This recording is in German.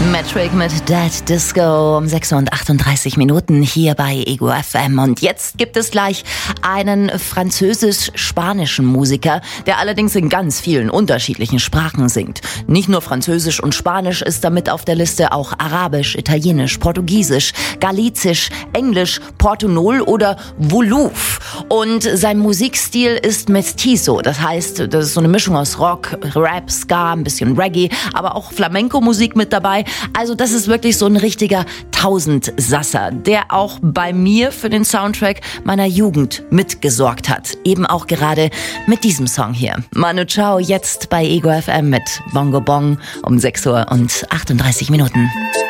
Metric mit Dead Disco um 6:38 hier bei Ego FM. Und jetzt gibt es gleich einen französisch-spanischen Musiker, der allerdings in ganz vielen unterschiedlichen Sprachen singt. Nicht nur Französisch und Spanisch ist damit auf der Liste, auch Arabisch, Italienisch, Portugiesisch, Galizisch, Englisch, Portunol oder Wolof. Und sein Musikstil ist Mestizo. Das heißt, das ist so eine Mischung aus Rock, Rap, Ska, ein bisschen Reggae, aber auch Flamenco-Musik mit dabei. Also das ist wirklich so ein richtiger Tausendsasser, der auch bei mir für den Soundtrack meiner Jugend mitgesorgt hat. Eben auch gerade mit diesem Song hier. Manu Chao jetzt bei Ego FM mit Bongo Bong um 6:38 Uhr.